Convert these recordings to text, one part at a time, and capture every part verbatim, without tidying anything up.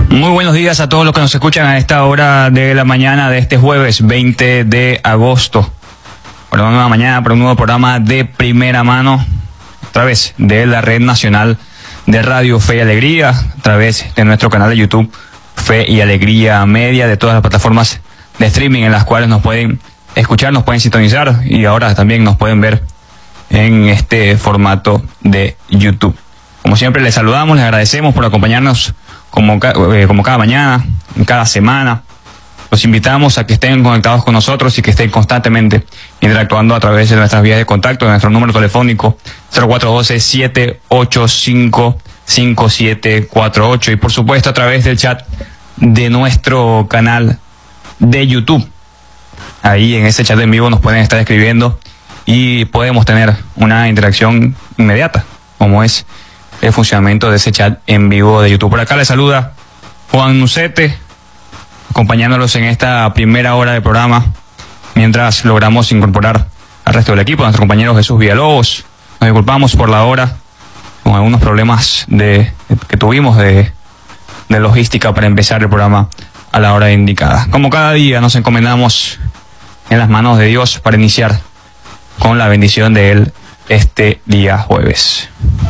Muy buenos días a todos los que nos escuchan a esta hora de la mañana de este jueves veinte de agosto. Por una nueva mañana, para un nuevo programa de primera mano, a través de la Red Nacional de Radio Fe y Alegría, a través de nuestro canal de YouTube Fe y Alegría Media, de todas las plataformas de streaming en las cuales nos pueden escuchar, nos pueden sintonizar y ahora también nos pueden ver en este formato de YouTube. Como siempre, les saludamos, les agradecemos por acompañarnos como, eh, como cada mañana, cada semana. Los invitamos a que estén conectados con nosotros y que estén constantemente interactuando a través de nuestras vías de contacto, de nuestro número telefónico cero cuatro uno dos, siete ocho cinco, cinco siete cuatro ocho y por supuesto a través del chat de nuestro canal de YouTube. Ahí en ese chat en vivo nos pueden estar escribiendo y podemos tener una interacción inmediata, como es el funcionamiento de ese chat en vivo de YouTube. Por acá les saluda Juan Nucete, acompañándolos en esta primera hora del programa, mientras logramos incorporar al resto del equipo, a nuestro compañero Jesús Villalobos. Nos disculpamos por la hora, con algunos problemas de, que tuvimos de, de logística para empezar el programa a la hora indicada. Como cada día nos encomendamos en las manos de Dios para iniciar con la bendición de Él este día jueves.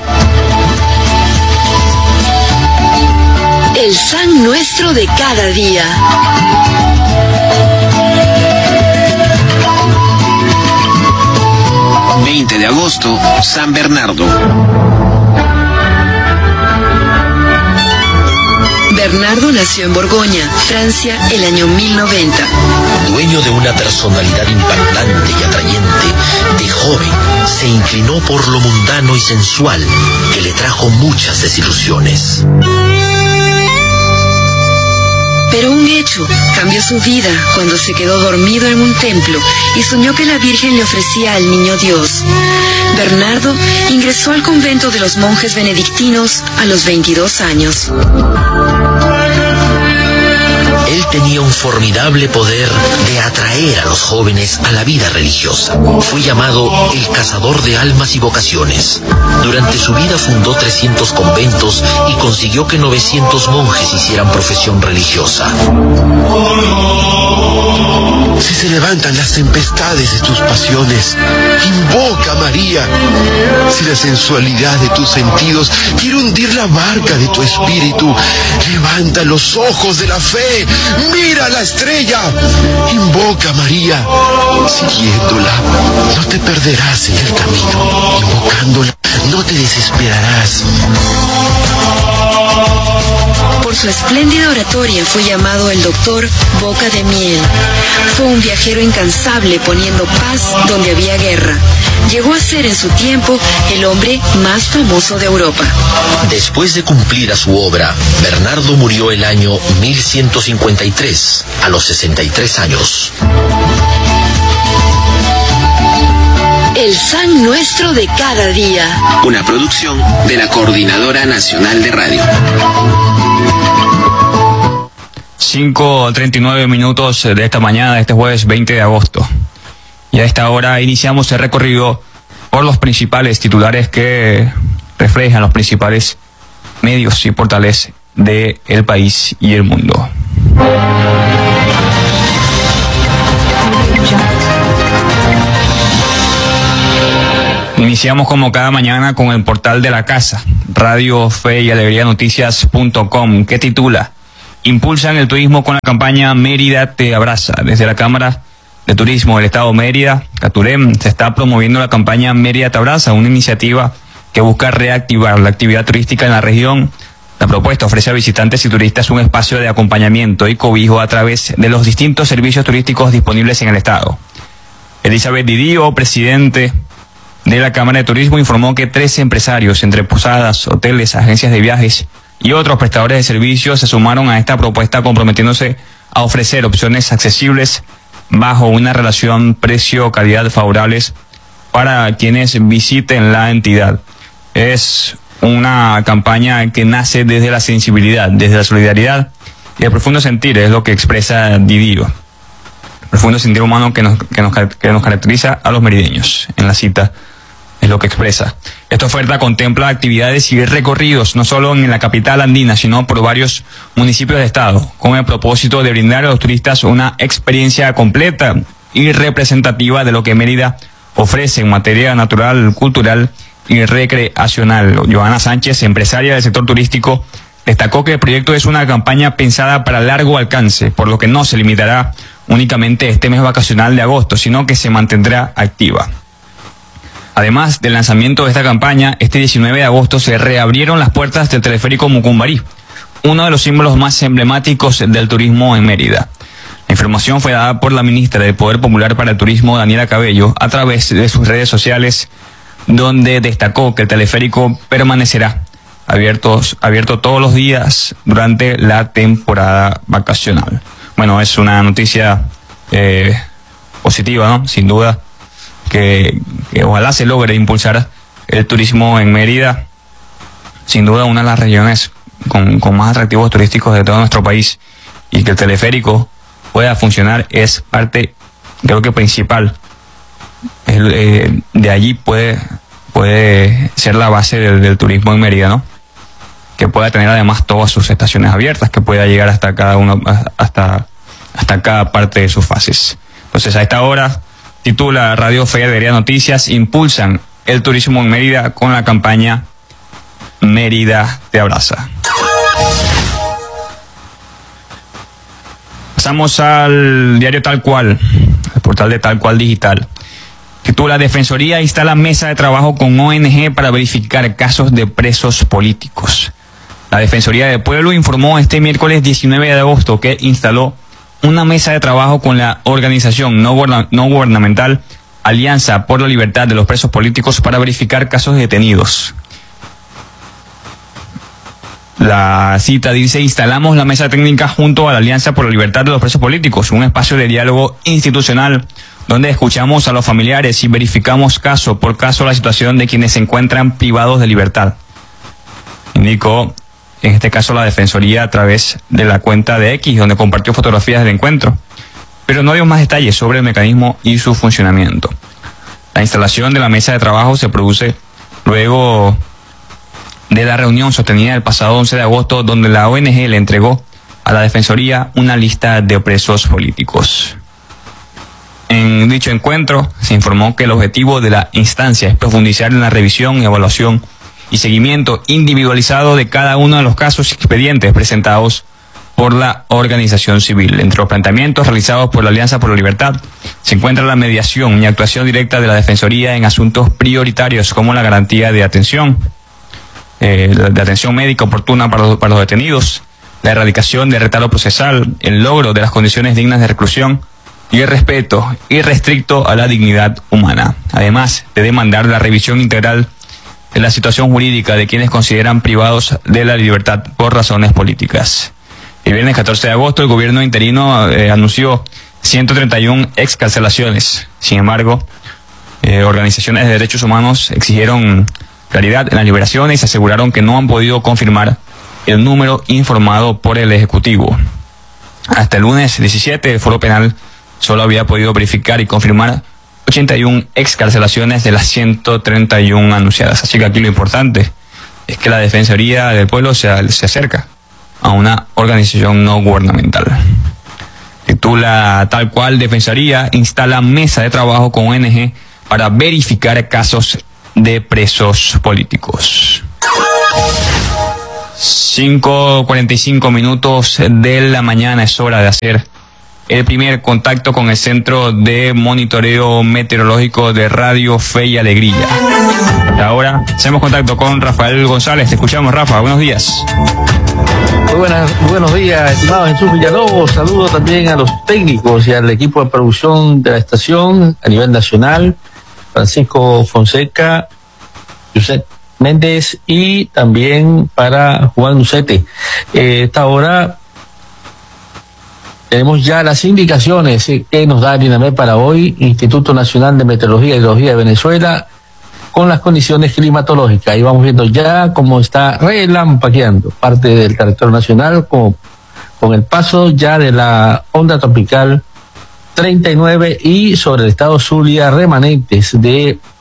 El San Nuestro de cada día. veinte de agosto, San Bernardo. Bernardo nació en Borgoña, Francia, el año mil noventa. Dueño de una personalidad impactante y atrayente, de joven se inclinó por lo mundano y sensual, que le trajo muchas desilusiones. Pero un hecho cambió su vida cuando se quedó dormido en un templo y soñó que la Virgen le ofrecía al niño Dios. Bernardo ingresó al convento de los monjes benedictinos a los veintidós años. Él tenía un formidable poder de atraer a los jóvenes a la vida religiosa. Fue llamado el cazador de almas y vocaciones. Durante su vida fundó trescientos conventos y consiguió que novecientos monjes hicieran profesión religiosa. Si se levantan las tempestades de tus pasiones, invoca a María. Si la sensualidad de tus sentidos quiere hundir la barca de tu espíritu, levanta los ojos de la fe, mira la estrella, invoca a María. Siguiéndola, no te perderás en el camino. Invocándola, no te desesperarás. Por su espléndida oratoria fue llamado el doctor Boca de Miel. Fue un viajero incansable poniendo paz donde había guerra. Llegó a ser en su tiempo el hombre más famoso de Europa. Después de cumplir a su obra, Bernardo murió el año mil ciento cincuenta y tres, a los sesenta y tres años. El San Nuestro de cada día. Una producción de la Coordinadora Nacional de Radio. cinco treinta y nueve minutos de esta mañana, de este jueves veinte de agosto. Y a esta hora iniciamos el recorrido por los principales titulares que reflejan los principales medios y portales del país y el mundo. Iniciamos como cada mañana con el portal de la casa, Radio Fe y Alegría Noticias punto com, que titula: Impulsan el turismo con la campaña Mérida te abraza. Desde la Cámara de Turismo del Estado de Mérida, Caturem, se está promoviendo la campaña Mérida te abraza, una iniciativa que busca reactivar la actividad turística en la región. La propuesta ofrece a visitantes y turistas un espacio de acompañamiento y cobijo a través de los distintos servicios turísticos disponibles en el Estado. Elizabeth Didío, presidente de la Cámara de Turismo, informó que tres empresarios, entre posadas, hoteles, agencias de viajes y otros prestadores de servicios, se sumaron a esta propuesta comprometiéndose a ofrecer opciones accesibles bajo una relación precio-calidad favorables para quienes visiten la entidad. Es una campaña que nace desde la sensibilidad, desde la solidaridad y el profundo sentir, es lo que expresa Didío. El profundo sentir humano que nos, que nos, que nos caracteriza a los merideños. En la cita es lo que expresa. Esta oferta contempla actividades y recorridos no solo en la capital andina, sino por varios municipios de estado, con el propósito de brindar a los turistas una experiencia completa y representativa de lo que Mérida ofrece en materia natural, cultural y recreacional. Joana Sánchez, empresaria del sector turístico, destacó que el proyecto es una campaña pensada para largo alcance, por lo que no se limitará únicamente este mes vacacional de agosto, sino que se mantendrá activa. Además del lanzamiento de esta campaña, este diecinueve de agosto se reabrieron las puertas del teleférico Mucumbarí, uno de los símbolos más emblemáticos del turismo en Mérida. La información fue dada por la ministra del Poder Popular para el Turismo, Daniela Cabello, a través de sus redes sociales, donde destacó que el teleférico permanecerá abierto, abierto todos los días durante la temporada vacacional. Bueno, es una noticia eh, positiva, ¿no? Sin duda, que, que ojalá se logre impulsar el turismo en Mérida, sin duda una de las regiones con, con más atractivos turísticos de todo nuestro país, y que el teleférico pueda funcionar es parte, creo que principal. El, eh, de allí puede, puede ser la base del, del turismo en Mérida, ¿no? Que pueda tener además todas sus estaciones abiertas, que pueda llegar hasta cada uno, hasta, hasta cada parte de sus fases. Entonces, a esta hora, titula Radio Fe de Heredia Noticias, impulsan el turismo en Mérida con la campaña Mérida te abraza. Pasamos al diario Tal Cual, el portal de Tal Cual Digital. Titula: Defensoría instala mesa de trabajo con O N G para verificar casos de presos políticos. La Defensoría del Pueblo informó este miércoles diecinueve de agosto que instaló una mesa de trabajo con la organización no, guberna, no gubernamental Alianza por la Libertad de los Presos Políticos para verificar casos de detenidos. La cita dice: instalamos la mesa técnica junto a la Alianza por la Libertad de los Presos Políticos, un espacio de diálogo institucional donde escuchamos a los familiares y verificamos caso por caso la situación de quienes se encuentran privados de libertad. Indicó en este caso la Defensoría a través de la cuenta de X, donde compartió fotografías del encuentro, pero no dio más detalles sobre el mecanismo y su funcionamiento. La instalación de la mesa de trabajo se produce luego de la reunión sostenida el pasado once de agosto, donde la O N G le entregó a la Defensoría una lista de presos políticos. En dicho encuentro se informó que el objetivo de la instancia es profundizar en la revisión, evaluación y seguimiento individualizado de cada uno de los casos y expedientes presentados por la organización civil. Entre los planteamientos realizados por la Alianza por la Libertad se encuentra la mediación y actuación directa de la Defensoría en asuntos prioritarios como la garantía de atención, eh, de atención médica oportuna para los, para los detenidos, la erradicación del retardo procesal, el logro de las condiciones dignas de reclusión y el respeto irrestricto a la dignidad humana, además de demandar la revisión integral de la situación jurídica de quienes consideran privados de la libertad por razones políticas. El viernes catorce de agosto el gobierno interino eh, anunció ciento treinta y una excarcelaciones. Sin embargo, eh, organizaciones de derechos humanos exigieron claridad en las liberaciones y se aseguraron que no han podido confirmar el número informado por el Ejecutivo. Hasta el lunes diecisiete, el Foro Penal solo había podido verificar y confirmar ochenta y una excarcelaciones de las ciento treinta y una anunciadas. Así que aquí lo importante es que la Defensoría del Pueblo se, se acerca a una organización no gubernamental. Titula Tal Cual: Defensoría instala mesa de trabajo con O N G para verificar casos de presos políticos. cinco cuarenta y cinco minutos de la mañana, es hora de hacer el primer contacto con el Centro de Monitoreo Meteorológico de Radio Fe y Alegría. Ahora hacemos contacto con Rafael González. Te escuchamos, Rafa. Buenos días. Muy buenas, buenos días, estimado Jesús Villalobos. Saludo también a los técnicos y al equipo de producción de la estación a nivel nacional, Francisco Fonseca, José Méndez y también para Juan Nucete. Eh, esta hora tenemos ya las indicaciones que nos da INAMET para hoy, Instituto Nacional de Meteorología y Hidrología de Venezuela, con las condiciones climatológicas. Ahí vamos viendo ya cómo está relampaqueando parte del territorio nacional con, con el paso ya de la onda tropical treinta y nueve y sobre el estado Zulia remanentes de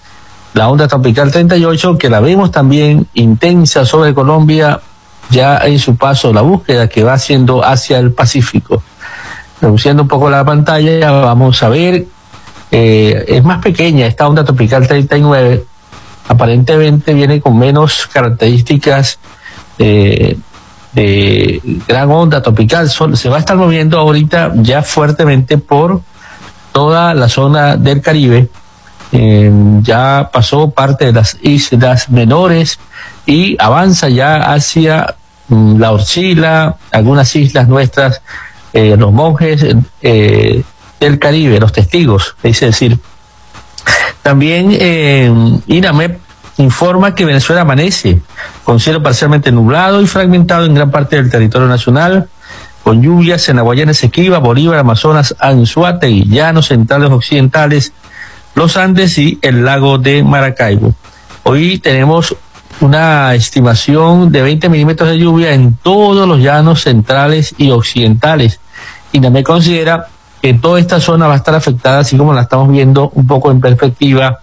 la onda tropical treinta y ocho, que la vemos también intensa sobre Colombia, ya en su paso, la búsqueda que va haciendo hacia el Pacífico. Reduciendo un poco la pantalla, vamos a ver, eh, es más pequeña esta onda tropical treinta y nueve, aparentemente viene con menos características eh, de gran onda tropical. Se va a estar moviendo ahorita ya fuertemente por toda la zona del Caribe. Eh, ya pasó parte de las islas menores y avanza ya hacia mm, la Orchila, algunas islas nuestras, eh, los monjes eh, del Caribe, los testigos, es decir. También eh, INAMEP informa que Venezuela amanece con cielo parcialmente nublado y fragmentado en gran parte del territorio nacional, con lluvias en la Guayana Esequiba, Bolívar, Amazonas, Anzoátegui, llanos centrales occidentales, los Andes y el lago de Maracaibo. Hoy tenemos una estimación de veinte milímetros de lluvia en todos los llanos centrales y occidentales. INAMEP considera que toda esta zona va a estar afectada, así como la estamos viendo un poco en perspectiva,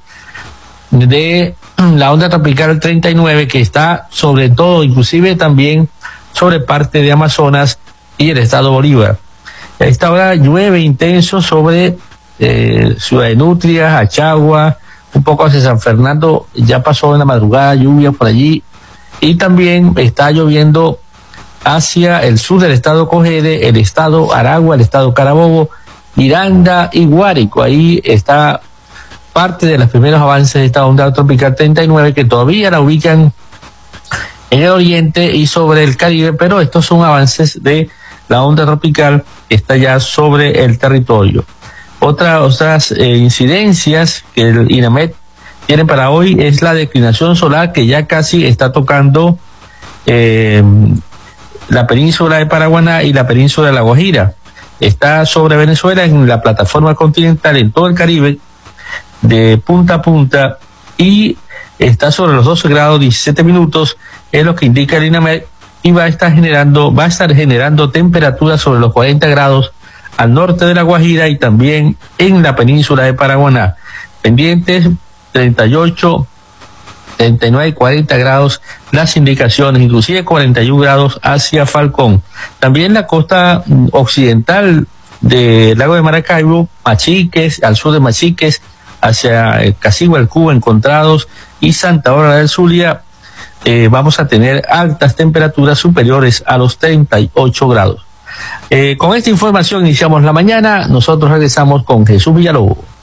de la onda tropical treinta y nueve, que está sobre todo, inclusive también sobre parte de Amazonas y el estado Bolívar. A esta hora llueve intenso sobre eh, Ciudad de Nutria, Achagua, un poco hacia San Fernando, ya pasó en la madrugada lluvia por allí, y también está lloviendo hacia el sur del estado Cogede, el estado Aragua, el estado Carabobo, Miranda y Guárico. Ahí está parte de los primeros avances de esta onda tropical treinta y nueve, que todavía la ubican en el oriente y sobre el Caribe, pero estos son avances de la onda tropical que está ya sobre el territorio. Otra, otras eh, incidencias que el INAMEP tiene para hoy es la declinación solar, que ya casi está tocando eh, la península de Paraguaná y la península de La Guajira. Está sobre Venezuela en la plataforma continental, en todo el Caribe, de punta a punta, y está sobre los doce grados diecisiete minutos, es lo que indica el INAMEP, y va a estar generando, va a estar generando temperaturas sobre los cuarenta grados al norte de La Guajira y también en la península de Paraguaná. Pendientes treinta y ocho, treinta y nueve y cuarenta grados las indicaciones, inclusive cuarenta y uno grados hacia Falcón. También la costa occidental del lago de Maracaibo, Machiques, al sur de Machiques, hacia el Casigua, el Cuba, Encontrados y Santa Bárbara del Zulia, eh, vamos a tener altas temperaturas superiores a los treinta y ocho grados. Eh, con esta información iniciamos la mañana. Nosotros regresamos con Jesús Villalobos.